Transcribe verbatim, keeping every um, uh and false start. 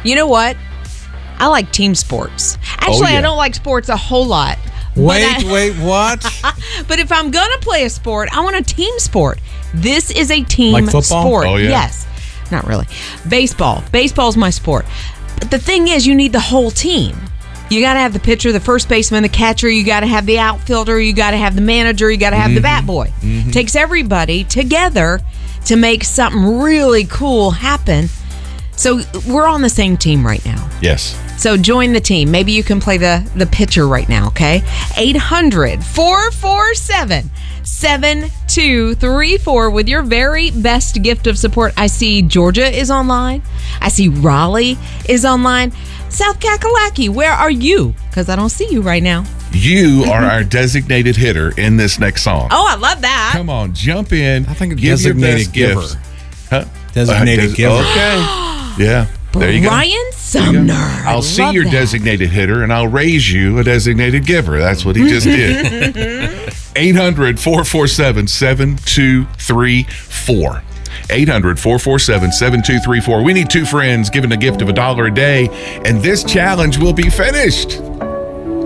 You know what? I like team sports. Actually, Oh, yeah. I don't like sports a whole lot. Wait, I, wait, what? But if I'm going to play a sport, I want a team sport. This is a team Like football? sport. Oh, yeah. Yes. Not really. Baseball. Baseball's my sport. But the thing is, you need the whole team. You got to have the pitcher, the first baseman, the catcher. You got to have the outfielder. You got to have the manager. You got to have Mm-hmm. the bat boy. Mm-hmm. Takes everybody together to make something really cool happen. So we're on the same team right now. Yes. So join the team. Maybe you can play the, the pitcher right now, okay? eight hundred, four four seven, seven two three four with your very best gift of support. I see Georgia is online. I see Raleigh is online. South Kakalaki, where are you? Because I don't see you right now. You are our designated hitter in this next song. Oh, I love that. Come on, jump in. I think a give your designated best giver. gifts. Huh? Designated Uh, des- giver. Okay. Yeah. There you go. Brian There you go. Sumner. I I'll see love your that. designated hitter and I'll raise you a designated giver. That's what he just did. eight hundred, four four seven, seven two three four. eight hundred, four four seven, seven two three four. We need two friends giving a gift of a dollar a day, and this challenge will be finished.